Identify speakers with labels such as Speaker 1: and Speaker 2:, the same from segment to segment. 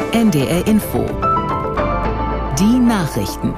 Speaker 1: NDR Info. Die Nachrichten.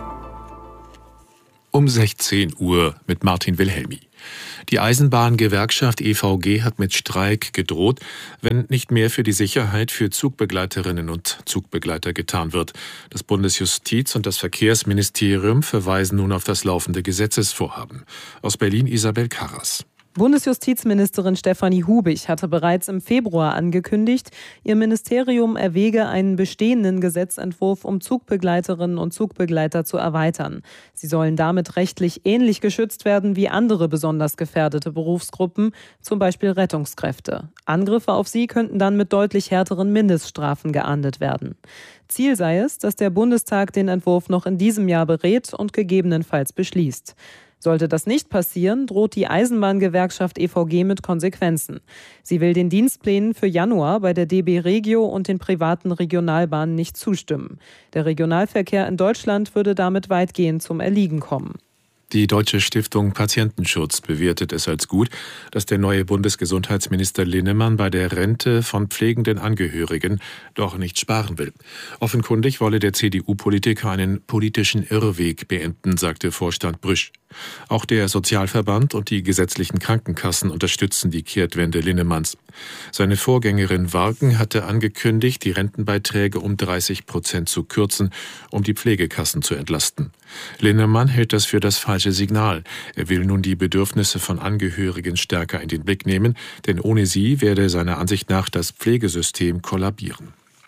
Speaker 2: Um 16 Uhr mit Martin Wilhelmi. Die Eisenbahngewerkschaft EVG hat mit Streik gedroht, wenn nicht mehr für die Sicherheit für Zugbegleiterinnen und Zugbegleiter getan wird. Das Bundesjustiz- und das Verkehrsministerium verweisen nun auf das laufende Gesetzesvorhaben. Aus Berlin Isabel Karras.
Speaker 3: Bundesjustizministerin Stefanie Hubich hatte bereits im Februar angekündigt, ihr Ministerium erwäge einen bestehenden Gesetzentwurf, um Zugbegleiterinnen und Zugbegleiter zu erweitern. Sie sollen damit rechtlich ähnlich geschützt werden wie andere besonders gefährdete Berufsgruppen, zum Beispiel Rettungskräfte. Angriffe auf sie könnten dann mit deutlich härteren Mindeststrafen geahndet werden. Ziel sei es, dass der Bundestag den Entwurf noch in diesem Jahr berät und gegebenenfalls beschließt. Sollte das nicht passieren, droht die Eisenbahngewerkschaft EVG mit Konsequenzen. Sie will den Dienstplänen für Januar bei der DB Regio und den privaten Regionalbahnen nicht zustimmen. Der Regionalverkehr in Deutschland würde damit weitgehend zum Erliegen kommen.
Speaker 2: Die Deutsche Stiftung Patientenschutz bewertet es als gut, dass der neue Bundesgesundheitsminister Linnemann bei der Rente von pflegenden Angehörigen doch nicht sparen will. Offenkundig wolle der CDU-Politiker einen politischen Irrweg beenden, sagte Vorstand Brüsch. Auch der Sozialverband und die gesetzlichen Krankenkassen unterstützen die Kehrtwende Linnemanns. Seine Vorgängerin Warken hatte angekündigt, die Rentenbeiträge um 30% zu kürzen, um die Pflegekassen zu entlasten. Linnemann hält das für das falsche Signal. Er will nun die Bedürfnisse von Angehörigen stärker in den Blick nehmen, denn ohne sie werde seiner Ansicht nach das Pflegesystem kollabieren.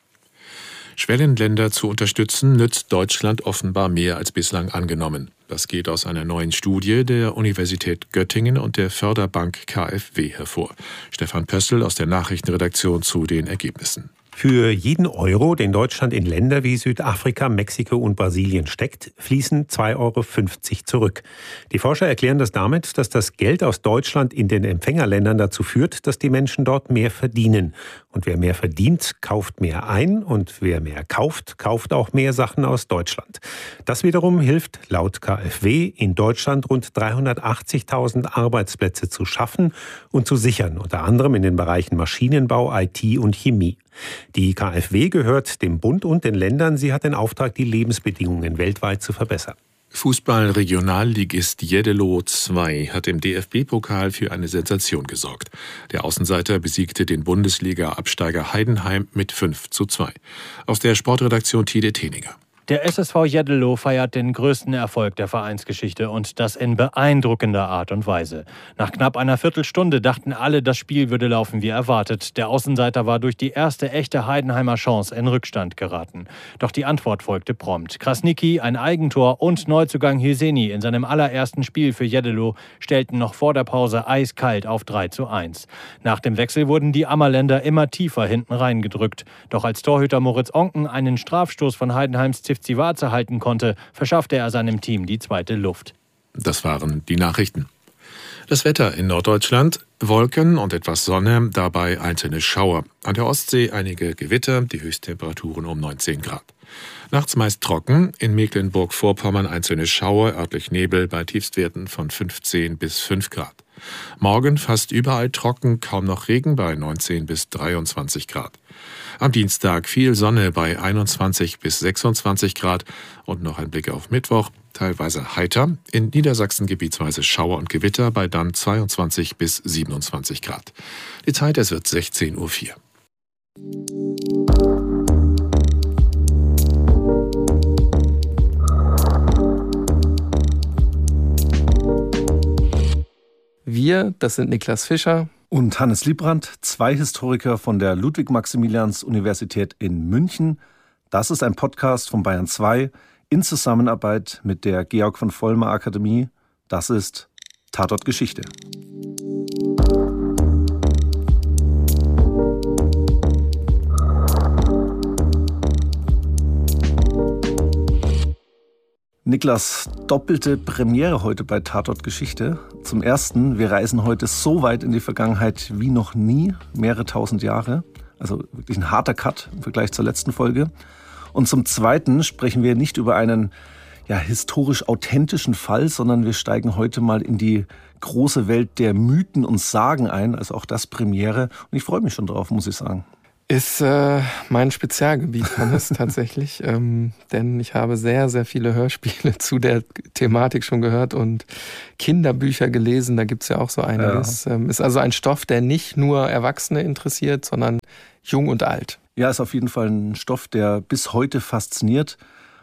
Speaker 2: Schwellenländer zu unterstützen, nützt Deutschland offenbar mehr als bislang angenommen. Das geht aus einer neuen Studie der Universität Göttingen und der Förderbank KfW hervor. Stefan Pössl aus der Nachrichtenredaktion zu den Ergebnissen.
Speaker 4: Für jeden Euro, den Deutschland in Länder wie Südafrika, Mexiko und Brasilien steckt, fließen 2,50 Euro zurück. Die Forscher erklären das damit, dass das Geld aus Deutschland in den Empfängerländern dazu führt, dass die Menschen dort mehr verdienen. Und wer mehr verdient, kauft mehr ein. Und wer mehr kauft, kauft auch mehr Sachen aus Deutschland. Das wiederum hilft laut KfW in Deutschland rund 380.000 Arbeitsplätze zu schaffen und zu sichern, unter anderem in den Bereichen Maschinenbau, IT und Chemie. Die KfW gehört dem Bund und den Ländern. Sie hat den Auftrag, die Lebensbedingungen weltweit zu verbessern.
Speaker 2: Fußball-Regionalligist Jeddelo 2 hat im DFB-Pokal für eine Sensation gesorgt. Der Außenseiter besiegte den Bundesliga-Absteiger Heidenheim mit 5:2. Aus der Sportredaktion Tide Teninger.
Speaker 5: Der SSV Jeddelo feiert den größten Erfolg der Vereinsgeschichte und das in beeindruckender Art und Weise. Nach knapp einer Viertelstunde dachten alle, das Spiel würde laufen wie erwartet. Der Außenseiter war durch die erste echte Heidenheimer Chance in Rückstand geraten. Doch die Antwort folgte prompt. Krasniqi, ein Eigentor und Neuzugang Hyseni in seinem allerersten Spiel für Jeddelo stellten noch vor der Pause eiskalt auf 3:1. Nach dem Wechsel wurden die Ammerländer immer tiefer hinten reingedrückt. Doch als Torhüter Moritz Onken einen Strafstoß von Heidenheims Tivzivaze halten konnte, verschaffte er seinem Team die zweite Luft.
Speaker 2: Das waren die Nachrichten. Das Wetter in Norddeutschland: Wolken und etwas Sonne, dabei einzelne Schauer. An der Ostsee einige Gewitter, die Höchsttemperaturen um 19 Grad. Nachts meist trocken, in Mecklenburg-Vorpommern einzelne Schauer, örtlich Nebel bei Tiefstwerten von 15 bis 5 Grad. Morgen fast überall trocken, kaum noch Regen bei 19 bis 23 Grad. Am Dienstag viel Sonne bei 21 bis 26 Grad und noch ein Blick auf Mittwoch, teilweise heiter, in Niedersachsen gebietsweise Schauer und Gewitter bei dann 22 bis 27 Grad. Die Zeit, es wird 16:04 Uhr.
Speaker 6: Wir, das sind Niklas Fischer
Speaker 7: und Hannes Liebrandt, zwei Historiker von der Ludwig-Maximilians-Universität in München. Das ist ein Podcast von Bayern 2 in Zusammenarbeit mit der Georg von Vollmer Akademie. Das ist Tatort Geschichte. Niklas, doppelte Premiere heute bei Tatort Geschichte. Zum Ersten, wir reisen heute so weit in die Vergangenheit wie noch nie, mehrere tausend Jahre. Also wirklich ein harter Cut im Vergleich zur letzten Folge. Und zum Zweiten sprechen wir nicht über einen historisch authentischen Fall, sondern wir steigen heute mal in die große Welt der Mythen und Sagen ein. Also auch das Premiere. Und ich freue mich schon drauf, muss ich sagen.
Speaker 6: Ist mein Spezialgebiet, Hannes, tatsächlich. Denn ich habe sehr, sehr viele Hörspiele zu der Thematik schon gehört und Kinderbücher gelesen. Da gibt's ja auch so einiges. Ja. Ist also ein Stoff, der nicht nur Erwachsene interessiert, sondern jung und alt.
Speaker 7: Ja, ist auf jeden Fall ein Stoff, der bis heute fasziniert.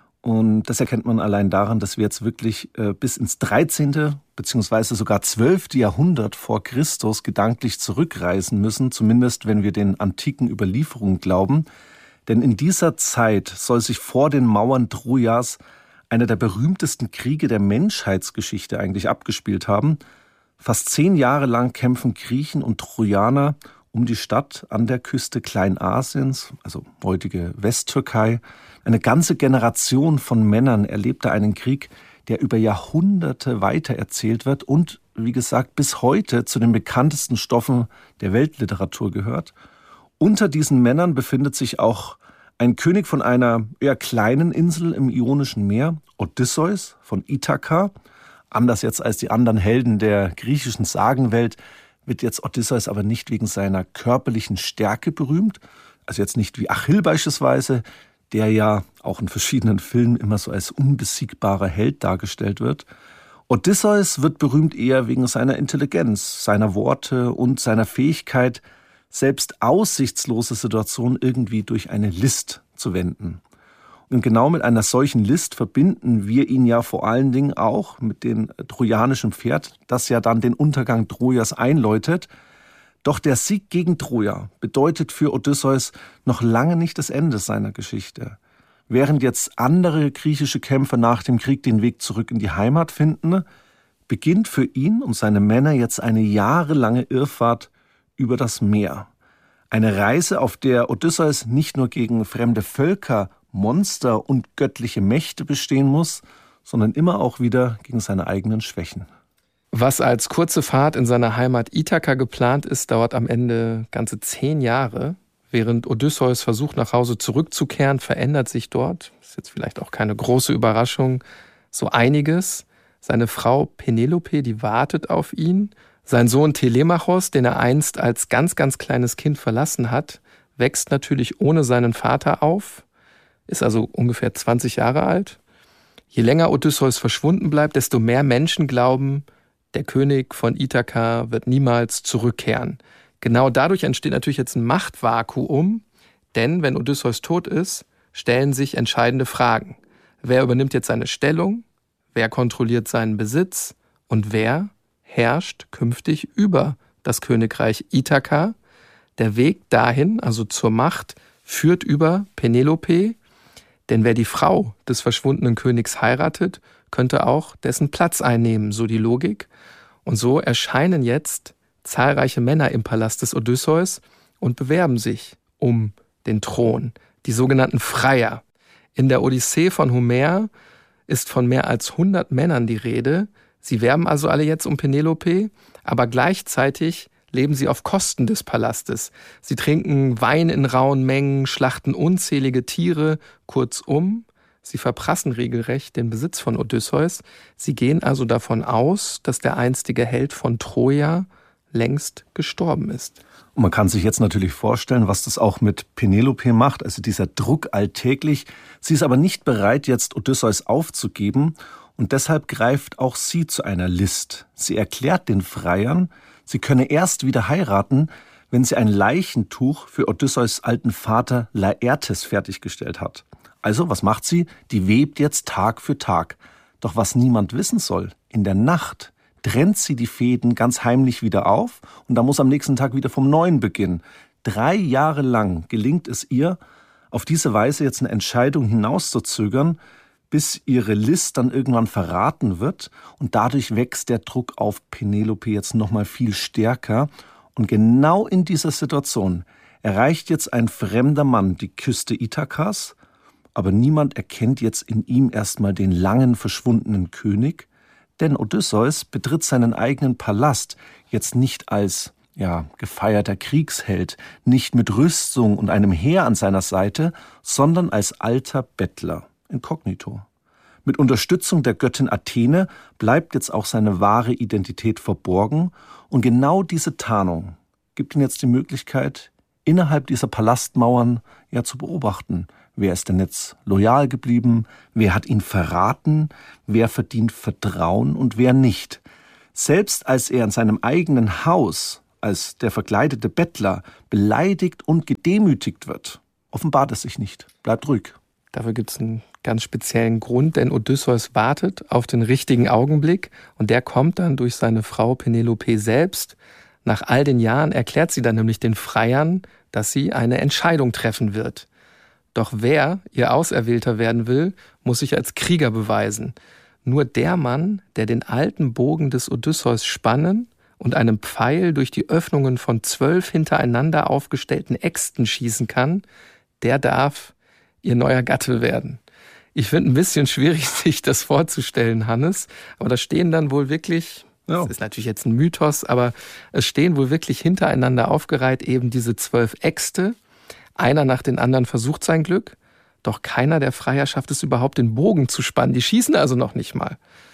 Speaker 7: Und das erkennt man allein daran, dass wir jetzt wirklich bis ins 13. bzw. sogar 12. Jahrhundert vor Christus gedanklich zurückreisen müssen, zumindest wenn wir den antiken Überlieferungen glauben. Denn in dieser Zeit soll sich vor den Mauern Trojas einer der berühmtesten Kriege der Menschheitsgeschichte eigentlich abgespielt haben. Fast 10 Jahre lang kämpfen Griechen und Trojaner um die Stadt an der Küste Kleinasiens, also heutige Westtürkei. Eine ganze Generation von Männern erlebte einen Krieg, der über Jahrhunderte weitererzählt wird und, wie gesagt, bis heute zu den bekanntesten Stoffen der Weltliteratur gehört. Unter diesen Männern befindet sich auch ein König von einer eher kleinen Insel im Ionischen Meer, Odysseus von Ithaka. Anders jetzt als die anderen Helden der griechischen Sagenwelt wird jetzt Odysseus aber nicht wegen seiner körperlichen Stärke berühmt, also jetzt nicht wie Achill beispielsweise, der ja auch in verschiedenen Filmen immer so als unbesiegbarer Held dargestellt wird. Odysseus wird berühmt eher wegen seiner Intelligenz, seiner Worte und seiner Fähigkeit, selbst aussichtslose Situationen irgendwie durch eine List zu wenden. Und genau mit einer solchen List verbinden wir ihn ja vor allen Dingen auch mit dem trojanischen Pferd, das ja dann den Untergang Trojas einläutet. Doch der Sieg gegen Troja bedeutet für Odysseus noch lange nicht das Ende seiner Geschichte. Während jetzt andere griechische Kämpfer nach dem Krieg den Weg zurück in die Heimat finden, beginnt für ihn und seine Männer jetzt eine jahrelange Irrfahrt über das Meer. Eine Reise, auf der Odysseus nicht nur gegen fremde Völker, Monster und göttliche Mächte bestehen muss, sondern immer auch wieder gegen seine eigenen Schwächen.
Speaker 6: Was als kurze Fahrt in seiner Heimat Ithaka geplant ist, dauert am Ende ganze 10 Jahre. Während Odysseus versucht, nach Hause zurückzukehren, verändert sich dort, ist jetzt vielleicht auch keine große Überraschung, so einiges. Seine Frau Penelope, die wartet auf ihn. Sein Sohn Telemachos, den er einst als ganz, ganz kleines Kind verlassen hat, wächst natürlich ohne seinen Vater auf, ist also ungefähr 20 Jahre alt. Je länger Odysseus verschwunden bleibt, desto mehr Menschen glauben, der König von Ithaka wird niemals zurückkehren. Genau dadurch entsteht natürlich jetzt ein Machtvakuum, denn wenn Odysseus tot ist, stellen sich entscheidende Fragen. Wer übernimmt jetzt seine Stellung? Wer kontrolliert seinen Besitz? Und wer herrscht künftig über das Königreich Ithaka? Der Weg dahin, also zur Macht, führt über Penelope, denn wer die Frau des verschwundenen Königs heiratet, könnte auch dessen Platz einnehmen, so die Logik. Und so erscheinen jetzt zahlreiche Männer im Palast des Odysseus und bewerben sich um den Thron, die sogenannten Freier. In der Odyssee von Homer ist von mehr als 100 Männern die Rede. Sie werben also alle jetzt um Penelope, aber gleichzeitig leben sie auf Kosten des Palastes. Sie trinken Wein in rauen Mengen, schlachten unzählige Tiere, kurzum, sie verprassen regelrecht den Besitz von Odysseus. Sie gehen also davon aus, dass der einstige Held von Troja längst gestorben ist.
Speaker 7: Und man kann sich jetzt natürlich vorstellen, was das auch mit Penelope macht, also dieser Druck alltäglich. Sie ist aber nicht bereit, jetzt Odysseus aufzugeben und deshalb greift auch sie zu einer List. Sie erklärt den Freiern, sie könne erst wieder heiraten, wenn sie ein Leichentuch für Odysseus alten Vater Laertes fertiggestellt hat. Also, was macht sie? Die webt jetzt Tag für Tag. Doch was niemand wissen soll, in der Nacht trennt sie die Fäden ganz heimlich wieder auf und dann muss am nächsten Tag wieder vom Neuen beginnen. 3 Jahre lang gelingt es ihr, auf diese Weise jetzt eine Entscheidung hinauszuzögern, bis ihre List dann irgendwann verraten wird und dadurch wächst der Druck auf Penelope jetzt nochmal viel stärker. Und genau in dieser Situation erreicht jetzt ein fremder Mann die Küste Ithakas, aber niemand erkennt jetzt in ihm erstmal den langen verschwundenen König, denn Odysseus betritt seinen eigenen Palast jetzt nicht als gefeierter Kriegsheld, nicht mit Rüstung und einem Heer an seiner Seite, sondern als alter Bettler, inkognito. Mit Unterstützung der Göttin Athene bleibt jetzt auch seine wahre Identität verborgen und genau diese Tarnung gibt ihm jetzt die Möglichkeit, innerhalb dieser Palastmauern ja zu beobachten. Wer ist denn jetzt loyal geblieben? Wer hat ihn verraten? Wer verdient Vertrauen und wer nicht? Selbst als er in seinem eigenen Haus als der verkleidete Bettler beleidigt und gedemütigt wird, offenbart er sich nicht, bleibt ruhig.
Speaker 6: Dafür gibt es einen ganz speziellen Grund, denn Odysseus wartet auf den richtigen Augenblick und der kommt dann durch seine Frau Penelope selbst. Nach all den Jahren erklärt sie dann nämlich den Freiern, dass sie eine Entscheidung treffen wird. Doch wer ihr Auserwählter werden will, muss sich als Krieger beweisen. Nur der Mann, der den alten Bogen des Odysseus spannen und einen Pfeil durch die Öffnungen von 12 hintereinander aufgestellten Äxten schießen kann, der darf ihr neuer Gatte werden. Ich finde ein bisschen schwierig, sich das vorzustellen, Hannes, aber da stehen dann wohl wirklich, das ist natürlich jetzt ein Mythos, aber es stehen wohl wirklich hintereinander aufgereiht eben diese 12 Äxte. Einer nach den anderen versucht sein Glück, doch keiner der Freier schafft es überhaupt, den Bogen zu spannen. Die schießen also noch nicht mal.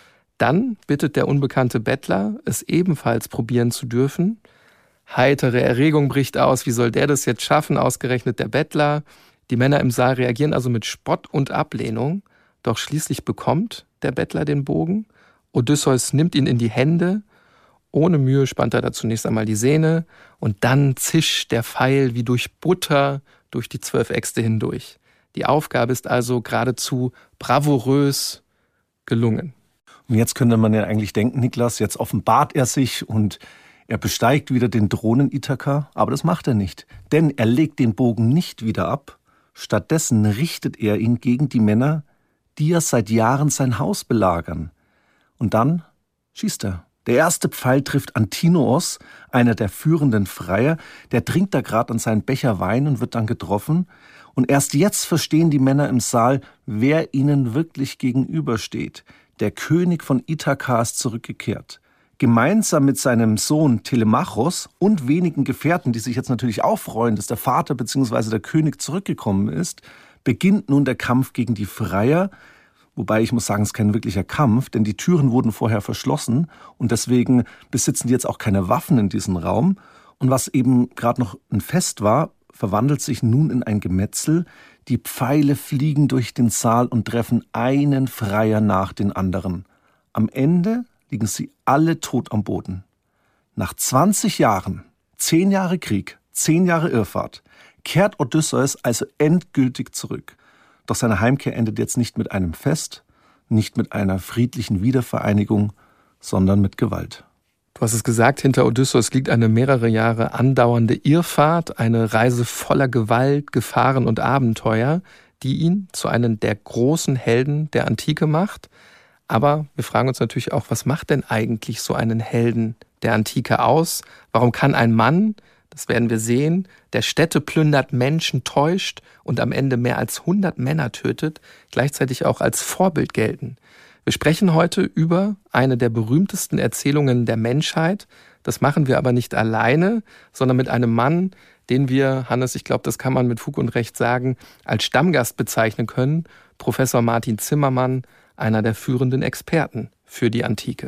Speaker 6: Dann bittet der unbekannte Bettler, es ebenfalls probieren zu dürfen. Heitere Erregung bricht aus. Wie soll der das jetzt schaffen? Ausgerechnet der Bettler. Die Männer im Saal reagieren also mit Spott und Ablehnung. Doch schließlich bekommt der Bettler den Bogen. Odysseus nimmt ihn in die Hände. Ohne Mühe spannt er da zunächst einmal die Sehne. Und dann zischt der Pfeil wie durch Butter durch die 12 Äxte hindurch. Die Aufgabe ist also geradezu bravourös gelungen.
Speaker 7: Und jetzt könnte man ja eigentlich denken, Niklas, jetzt offenbart er sich und er besteigt wieder den Thron Ithaka. Aber das macht er nicht, denn er legt den Bogen nicht wieder ab. Stattdessen richtet er ihn gegen die Männer, die ja seit Jahren sein Haus belagern. Und dann schießt er. Der erste Pfeil trifft Antinoos, einer der führenden Freier. Der trinkt da gerade an seinen Becher Wein und wird dann getroffen. Und erst jetzt verstehen die Männer im Saal, wer ihnen wirklich gegenübersteht. Der König von Ithaka ist zurückgekehrt. Gemeinsam mit seinem Sohn Telemachos und wenigen Gefährten, die sich jetzt natürlich auch freuen, dass der Vater bzw. der König zurückgekommen ist, beginnt nun der Kampf gegen die Freier. Wobei ich muss sagen, es ist kein wirklicher Kampf, denn die Türen wurden vorher verschlossen und deswegen besitzen die jetzt auch keine Waffen in diesem Raum. Und was eben gerade noch ein Fest war, verwandelt sich nun in ein Gemetzel. Die Pfeile fliegen durch den Saal und treffen einen Freier nach den anderen. Am Ende liegen sie alle tot am Boden. Nach 20 Jahren, 10 Jahre Krieg, 10 Jahre Irrfahrt, kehrt Odysseus also endgültig zurück. Doch seine Heimkehr endet jetzt nicht mit einem Fest, nicht mit einer friedlichen Wiedervereinigung, sondern mit Gewalt.
Speaker 6: Du hast es gesagt, hinter Odysseus liegt eine mehrere Jahre andauernde Irrfahrt, eine Reise voller Gewalt, Gefahren und Abenteuer, die ihn zu einem der großen Helden der Antike macht. Aber wir fragen uns natürlich auch, was macht denn eigentlich so einen Helden der Antike aus? Warum kann ein Mann, das werden wir sehen, der Städte plündert, Menschen täuscht und am Ende mehr als 100 Männer tötet, gleichzeitig auch als Vorbild gelten? Wir sprechen heute über eine der berühmtesten Erzählungen der Menschheit. Das machen wir aber nicht alleine, sondern mit einem Mann, den wir, Hannes, ich glaube, das kann man mit Fug und Recht sagen, als Stammgast bezeichnen können, Professor Martin Zimmermann, einer der führenden Experten für die Antike.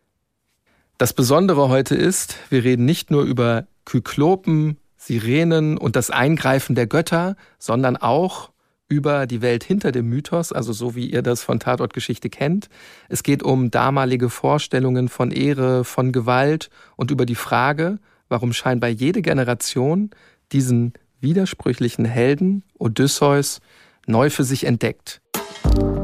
Speaker 6: Das Besondere heute ist, wir reden nicht nur über Kyklopen, Sirenen und das Eingreifen der Götter, sondern auch über die Welt hinter dem Mythos, also so wie ihr das von Tatortgeschichte kennt. Es geht um damalige Vorstellungen von Ehre, von Gewalt und über die Frage, warum scheinbar jede Generation diesen widersprüchlichen Helden Odysseus neu für sich entdeckt.